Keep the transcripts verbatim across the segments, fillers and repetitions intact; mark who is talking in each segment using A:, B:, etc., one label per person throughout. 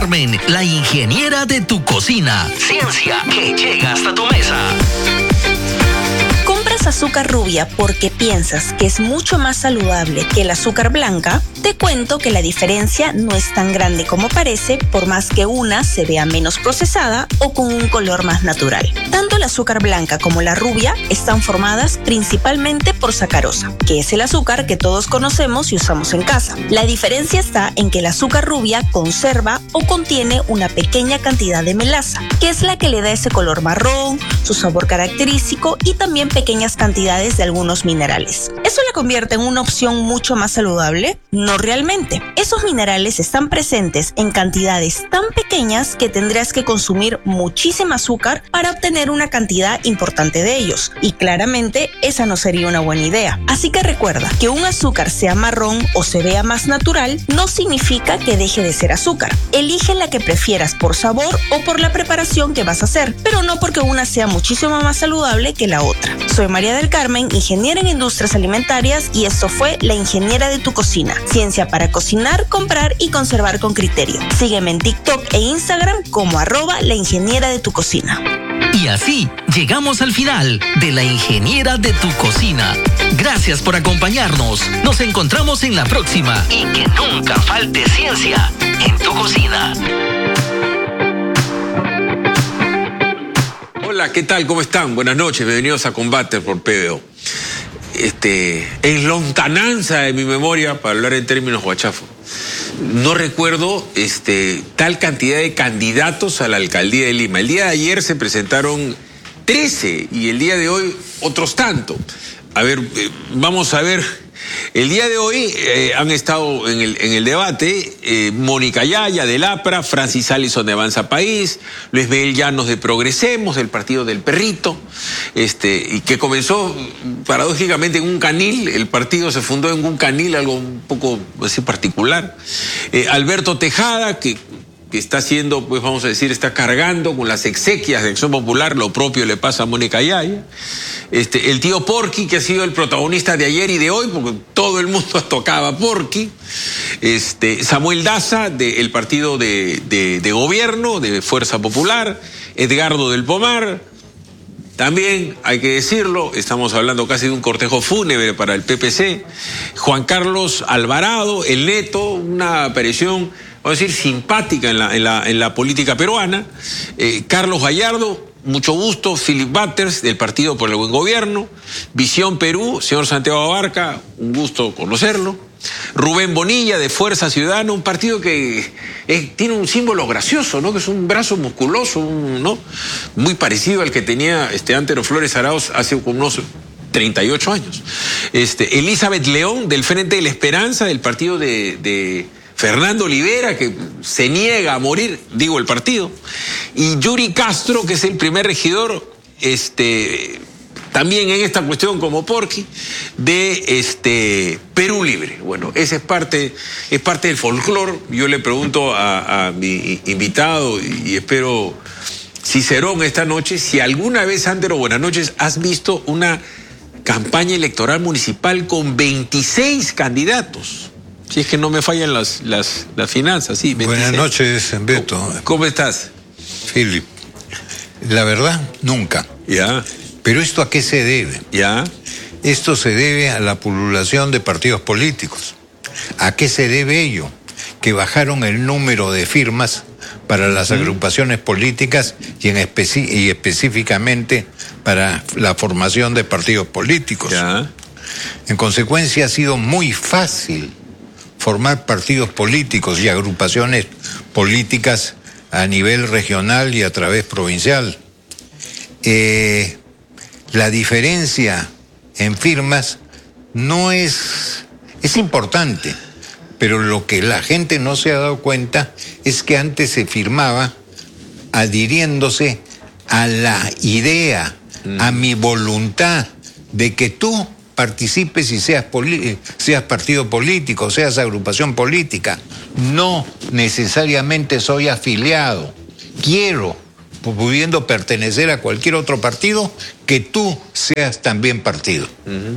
A: Carmen, la ingeniera de tu cocina. Ciencia que llega hasta tu mesa.
B: ¿Compras azúcar rubia porque piensas que es mucho más saludable que el azúcar blanca? Te cuento que la diferencia no es tan grande como parece, por más que una se vea menos procesada o con un color más natural. Tanto el azúcar blanca como la rubia están formadas principalmente por sacarosa, que es el azúcar que todos conocemos y usamos en casa. La diferencia está en que el azúcar rubia conserva o contiene una pequeña cantidad de melaza, que es la que le da ese color marrón, su sabor característico y también pequeñas cantidades de algunos minerales. ¿Eso la convierte en una opción mucho más saludable? No realmente. Esos minerales están presentes en cantidades tan pequeñas que tendrías que consumir muchísima azúcar para obtener una cantidad importante de ellos. Y claramente esa no sería una buena idea. Así que recuerda que un azúcar sea marrón o se vea más natural no significa que deje de ser azúcar. Elige la que prefieras por sabor o por la preparación que vas a hacer, pero no porque una sea muchísimo más saludable que la otra. Soy María del Carmen, ingeniera en industrias alimentarias, y esto fue La Ingeniera de tu Cocina. Ciencia para cocinar, comprar y conservar con criterio. Sígueme en TikTok e Instagram como arroba La Ingeniera de tu Cocina.
A: Y así llegamos al final de La Ingeniera de tu Cocina. Gracias por acompañarnos. Nos encontramos en la próxima. Y que nunca falte ciencia en tu cocina.
C: Hola, ¿qué tal? ¿Cómo están? Buenas noches, bienvenidos a Combate por P B O. Este, en lontananza de mi memoria, para hablar en términos guachafos, no recuerdo este, tal cantidad de candidatos a la alcaldía de Lima. El día de ayer se presentaron trece y el día de hoy otros tantos. A ver, eh, vamos a ver. El día de hoy eh, han estado en el, en el debate eh, Mónica Yaya del APRA, Francis Allison de Avanza País, Luis Miguel Llanos de Progresemos, del Partido del Perrito, este, y que comenzó paradójicamente en un canil. El partido se fundó en un canil, algo un poco así particular. Eh, Alberto Tejada, que... que está haciendo, pues vamos a decir, está cargando con las exequias de Acción Popular. Lo propio le pasa a Mónica Yaya. Este, el tío Porky, que ha sido el protagonista de ayer y de hoy, porque todo el mundo tocaba a Porky. Este, Samuel Daza, del partido de, de, de gobierno, de Fuerza Popular. Edgardo del Pomar. También, hay que decirlo, estamos hablando casi de un cortejo fúnebre para el P P C. Juan Carlos Alvarado, el Neto, una aparición, vamos a decir, simpática en la, en la, en la política peruana. Eh, Carlos Gallardo, mucho gusto. Philip Butters, del Partido por el Buen Gobierno. Visión Perú, señor Santiago Abarca, un gusto conocerlo. Rubén Bonilla, de Fuerza Ciudadana, un partido que es, tiene un símbolo gracioso, ¿no? Que es un brazo musculoso, un, ¿no? Muy parecido al que tenía este Antero Flores Arauz hace unos treinta y ocho años. Este, Elizabeth León, del Frente de la Esperanza, del partido de... de Fernando Olivera, que se niega a morir, digo el partido, y Yuri Castro, que es el primer regidor, este, también en esta cuestión como Porky, de este, Perú Libre. Bueno, esa es parte, es parte del folclore. Yo le pregunto a, a mi invitado, y espero Cicerón esta noche, si alguna vez, Antero, buenas noches, has visto una campaña electoral municipal con veintiséis candidatos. Si es que no me fallan las, las, las finanzas, sí. veintiséis.
D: Buenas noches, Beto.
C: ¿Cómo, cómo estás?
D: Philip, la verdad, nunca.
C: Ya.
D: ¿Pero esto a qué se debe?
C: Ya.
D: Esto se debe a la pululación de partidos políticos. ¿A qué se debe ello? Que bajaron el número de firmas para las ¿Mm? agrupaciones políticas y, en especi y específicamente para la formación de partidos políticos.
C: Ya.
D: En consecuencia, ha sido muy fácil formar partidos políticos y agrupaciones políticas a nivel regional y a través provincial. Eh, la diferencia en firmas no es, es importante, pero lo que la gente no se ha dado cuenta es que antes se firmaba adhiriéndose a la idea, mm. a mi voluntad de que tú participes y seas, seas partido político, seas agrupación política. No necesariamente soy afiliado. Quiero, pudiendo pertenecer a cualquier otro partido, que tú seas también partido. Uh-huh.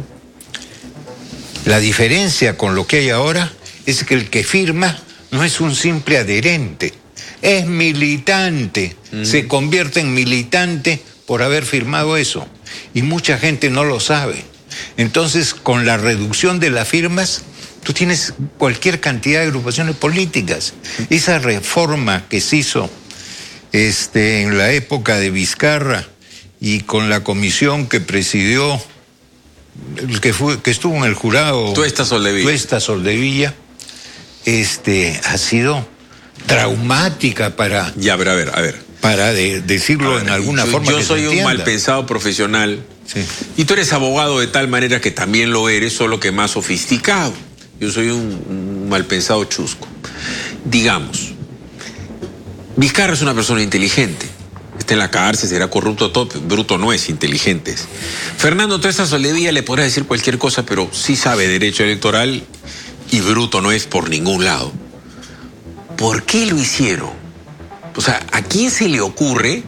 D: La diferencia con lo que hay ahora es que el que firma no es un simple adherente. es militante, uh-huh. se convierte en militante por haber firmado eso. Y mucha gente no lo sabe. Entonces, con la reducción de las firmas, tú tienes cualquier cantidad de agrupaciones políticas. Esa reforma que se hizo este, en la época de Vizcarra y con la comisión que presidió, que, fue, que estuvo en el jurado,
C: Tuesta Soldevilla,
D: Tuesta Soldevilla este, ha sido traumática para...
C: Ya, pero a ver, a ver.
D: Para de, decirlo ver, en alguna
C: yo,
D: forma
C: Yo
D: que
C: soy
D: se
C: un mal pensado profesional, sí. y tú eres abogado de tal manera que también lo eres, solo que más sofisticado. Yo soy un, un mal pensado chusco. Digamos, Vizcarra es una persona inteligente. Está en la cárcel, será corrupto, todo, bruto no es, inteligente es. Fernando Tuesta Soldevilla le podrá decir cualquier cosa, pero sí sabe derecho electoral y bruto no es por ningún lado. ¿Por qué lo hicieron? O sea, ¿a quién se le ocurre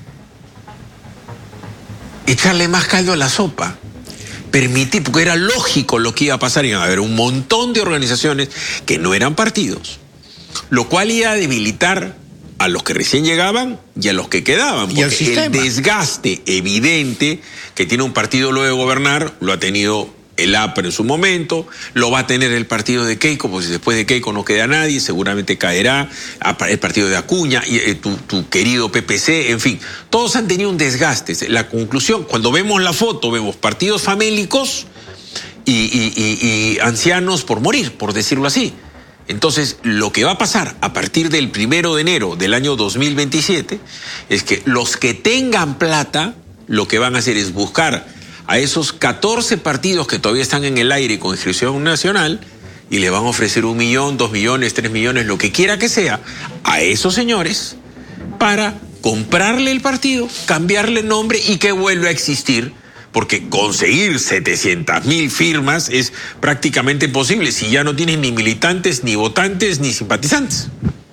C: echarle más caldo a la sopa? Permitir, porque era lógico lo que iba a pasar, iban a haber un montón de organizaciones que no eran partidos, lo cual iba a debilitar a los que recién llegaban y a los que quedaban, porque el, el desgaste evidente que tiene un partido luego de gobernar lo ha tenido el A P R en su momento, lo va a tener el partido de Keiko, porque si después de Keiko no queda nadie, seguramente caerá el partido de Acuña, y eh, tu, tu querido P P C, en fin, todos han tenido un desgaste. La conclusión, cuando vemos la foto, vemos partidos famélicos y, y, y, y ancianos por morir, por decirlo así. Entonces, lo que va a pasar a partir del primero de enero del año dos mil veintisiete es que los que tengan plata, lo que van a hacer es buscar a esos catorce partidos que todavía están en el aire con inscripción nacional y le van a ofrecer un millón, dos millones, tres millones, lo que quiera que sea, a esos señores para comprarle el partido, cambiarle el nombre y que vuelva a existir, porque conseguir setecientas mil firmas es prácticamente imposible si ya no tienes ni militantes, ni votantes, ni simpatizantes.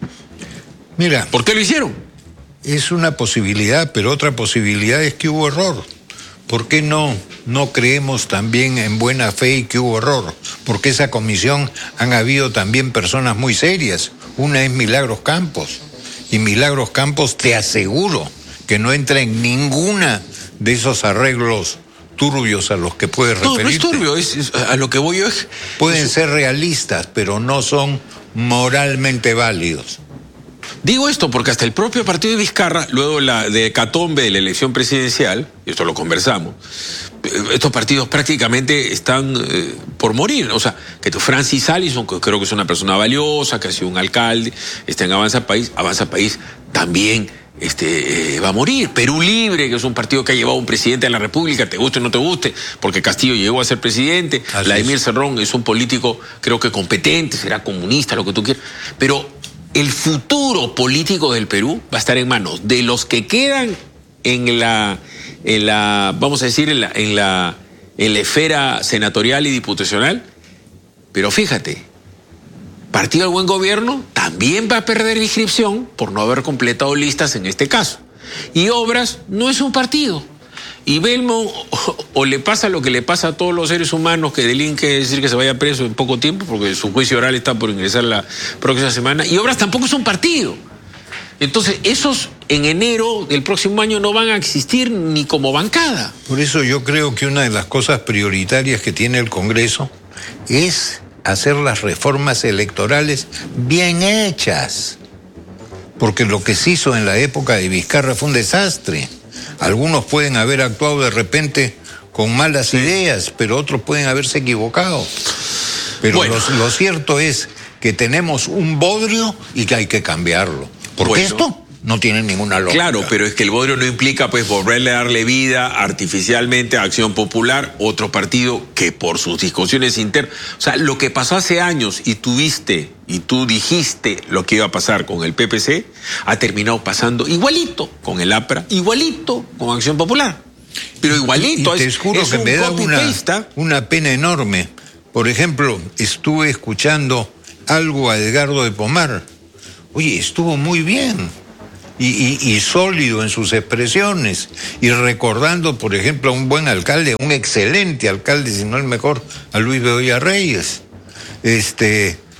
D: Mira,
C: ¿por qué lo hicieron?
D: Es una posibilidad, pero otra posibilidad es que hubo error. ¿Por qué no, no creemos también en buena fe y que hubo error? Porque esa comisión han habido también personas muy serias. Una es Milagros Campos. Y Milagros Campos, te aseguro que no entra en ninguna de esos arreglos turbios a los que puedes referirte.
C: No, no es turbio, es, es, a lo que voy yo es...
D: Pueden ser realistas, pero no son moralmente válidos.
C: Digo esto porque hasta el propio partido de Vizcarra, luego la de hecatombe de la elección presidencial, y esto lo conversamos, estos partidos prácticamente están eh, por morir. O sea, que Francis Allison, que creo que es una persona valiosa, que ha sido un alcalde, está en Avanza País, Avanza País también este, eh, va a morir. Perú Libre, que es un partido que ha llevado a un presidente de la República, te guste o no te guste, porque Castillo llegó a ser presidente. Así Vladimir es. Cerrón es un político, creo que competente, será comunista, lo que tú quieras, pero el futuro político del Perú va a estar en manos de los que quedan en la, en la vamos a decir, en la, en la, en la esfera senatorial y diputacional. Pero fíjate, Partido del Buen Gobierno también va a perder inscripción por no haber completado listas en este caso. Y Obras no es un partido. Y Belmo o, o le pasa lo que le pasa a todos los seres humanos que delinquen, es decir, que se vaya preso en poco tiempo, porque su juicio oral está por ingresar la próxima semana. Y Obras tampoco es un partido. Entonces, esos en enero del próximo año no van a existir ni como bancada.
D: Por eso yo creo que una de las cosas prioritarias que tiene el Congreso es hacer las reformas electorales bien hechas. Porque lo que se hizo en la época de Vizcarra fue un desastre. Algunos pueden haber actuado de repente con malas sí. ideas, pero otros pueden haberse equivocado. Pero bueno. lo, lo cierto es que tenemos un bodrio y que hay que cambiarlo. Porque bueno. esto no tiene ninguna lógica.
C: Claro, pero es que el bodrio no implica pues volverle a darle vida artificialmente a Acción Popular, otro partido que por sus discusiones internas... O sea, lo que pasó hace años y tuviste y tú dijiste lo que iba a pasar con el P P C, ha terminado pasando igualito con el A P R A, igualito con Acción Popular. Pero igualito.
D: Y te
C: es,
D: juro
C: es
D: que
C: un
D: me da una,
C: copy-paste.
D: una pena enorme. Por ejemplo, estuve escuchando algo a Edgardo de Pomar. Oye, estuvo muy bien. Y, y, y sólido en sus expresiones, y recordando, por ejemplo, a un buen alcalde, un excelente alcalde, si no el mejor, a Luis Bedoya Reyes. Este,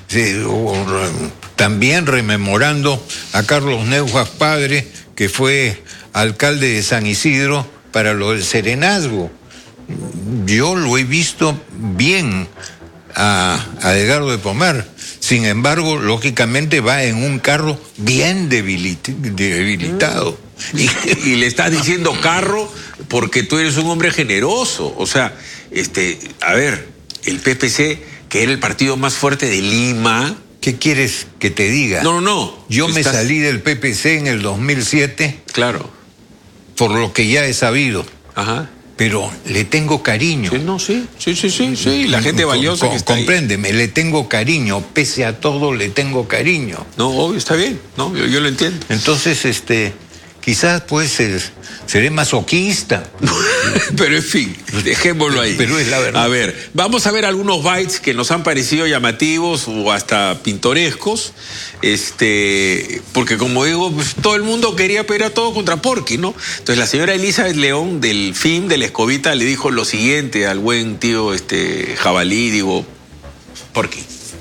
D: Sí, también rememorando a Carlos Neuhaus padre, que fue alcalde de San Isidro para lo del serenazgo. Yo lo he visto bien a, a Edgardo de Pomar. Sin embargo, lógicamente va en un carro bien debilit debilitado.
C: Y, y le estás diciendo carro porque tú eres un hombre generoso. O sea, este, a ver, el P P C, que era el partido más fuerte de Lima.
D: ¿Qué quieres que te diga?
C: No, no, no.
D: Yo
C: estás...
D: me salí del P P C en el dos mil siete.
C: Claro.
D: Por lo que ya he sabido.
C: Ajá.
D: Pero le tengo cariño.
C: Sí, no, sí, sí, sí, sí, sí. La gente valiosa
D: Com
C: que está
D: Compréndeme, ahí. Le tengo cariño, pese a todo le tengo cariño.
C: No, obvio, está bien, no, yo, yo lo entiendo.
D: Entonces, este, quizás pues seré masoquista.
C: Pero en fin, dejémoslo ahí.
D: Pero es la verdad.
C: A ver, vamos a ver algunos bytes que nos han parecido llamativos o hasta pintorescos. Este, porque como digo, pues, todo el mundo quería pelear todo contra Porky, ¿no? Entonces la señora Elizabeth León del F I M de la Escobita le dijo lo siguiente al buen tío este, Jabalí, digo, Porky.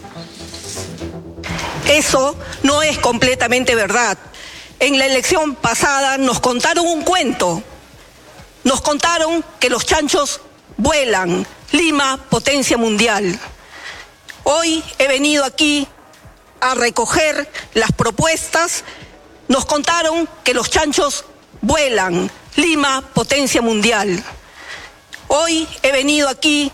E: Eso no es completamente verdad. En la elección pasada nos contaron un cuento. Nos contaron que los chanchos vuelan. Lima, potencia mundial. Hoy he venido aquí a recoger las propuestas. Nos contaron que los chanchos vuelan. Lima, potencia mundial. Hoy he venido aquí.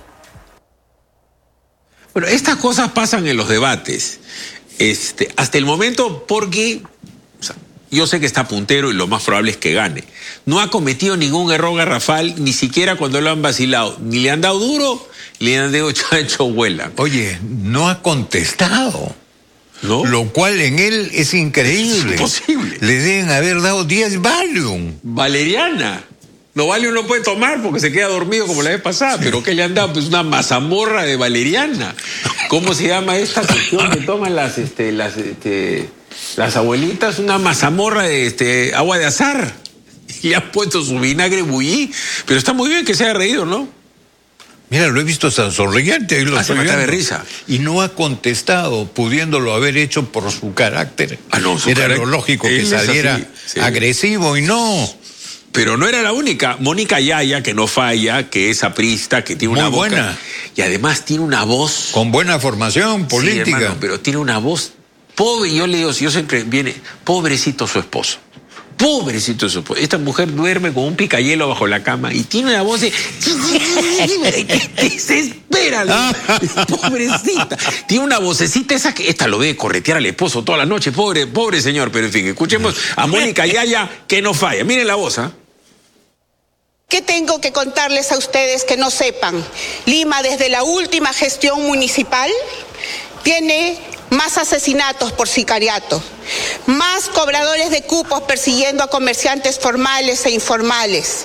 C: Bueno, estas cosas pasan en los debates. Este, hasta el momento, Porky, o sea, yo sé que está puntero y lo más probable es que gane. No ha cometido ningún error garrafal, ni siquiera cuando lo han vacilado. Ni le han dado duro, ni le han dado chancho vuela.
D: Oye, no ha contestado.
C: ¿No?
D: Lo cual en él es increíble.
C: Es imposible.
D: Le deben haber dado diez Valium.
C: Valeriana. No, Valium no puede tomar porque se queda dormido como la vez pasada. Sí. Pero ¿qué le han dado? Pues una mazamorra de valeriana. ¿Cómo se llama esta cuestión que toman las, este, las, este, las abuelitas? Una mazamorra de este, agua de azar. Y le han puesto su vinagre bullí. Pero está muy bien que se haya reído, ¿no?
D: Mira, lo he visto tan sonriente. Ahí lo
C: ah, se mata de risa.
D: Y no ha contestado, pudiéndolo haber hecho por su carácter.
C: Ah, no, su
D: Era
C: carácter,
D: lo lógico que saliera así, sí. agresivo y no.
C: Pero no era la única. Mónica Yaya, que no falla, que es aprista, que tiene
D: Muy
C: una boca.
D: buena.
C: Y además tiene una voz.
D: Con buena formación política.
C: Sí, hermano, pero tiene una voz pobre. Yo le digo, si yo siempre viene, pobrecito su esposo. Pobrecito su esposo. Esta mujer duerme con un picayelo bajo la cama y tiene una voz de. Desespera. Pobrecita. Tiene una vocecita esa que. Esta lo ve corretear al esposo toda la noche. Pobre, pobre señor. Pero en fin, escuchemos a Mónica Yaya, que no falla. Miren la voz, ¿ah? ¿eh?
F: ¿Qué tengo que contarles a ustedes que no sepan? Lima, desde la última gestión municipal, tiene más asesinatos por sicariato, más cobradores de cupos persiguiendo a comerciantes formales e informales,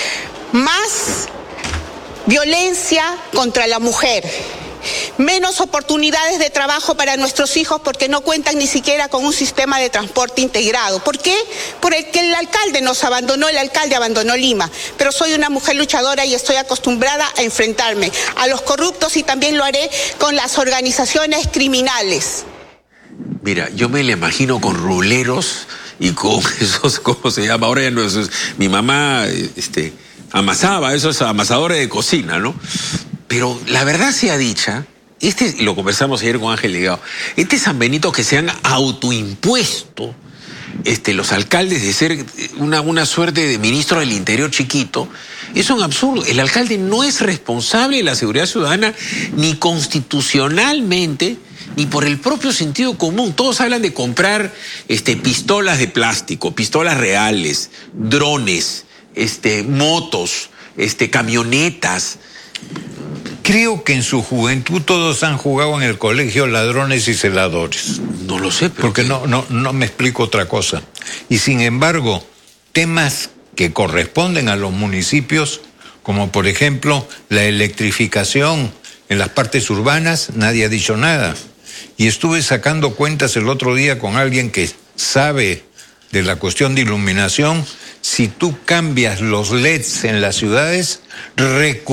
F: más violencia contra la mujer, menos oportunidades de trabajo para nuestros hijos porque no cuentan ni siquiera con un sistema de transporte integrado. ¿Por qué? Porque el alcalde nos abandonó, el alcalde abandonó Lima. Pero soy una mujer luchadora y estoy acostumbrada a enfrentarme a los corruptos y también lo haré con las organizaciones criminales.
C: Mira, yo me la imagino con ruleros y con esos, ¿cómo se llama? Ahora ya no es, mi mamá este, amasaba, esos amasadores de cocina, ¿no? Pero la verdad sea dicha, este lo conversamos ayer con Ángel Delgado, este San Benito que se han autoimpuesto este, los alcaldes de ser una, una suerte de ministro del Interior chiquito, es un absurdo. El alcalde no es responsable de la seguridad ciudadana ni constitucionalmente, ni por el propio sentido común. Todos hablan de comprar este, pistolas de plástico, pistolas reales, drones, este, motos, este, camionetas.
D: Creo que en su juventud todos han jugado en el colegio ladrones y celadores.
C: No lo sé, pero...
D: Porque no, no, no me explico otra cosa. Y sin embargo, temas que corresponden a los municipios, como por ejemplo la electrificación en las partes urbanas, nadie ha dicho nada. Y estuve sacando cuentas el otro día con alguien que sabe de la cuestión de iluminación. Si tú cambias los L E Ds en las ciudades, recu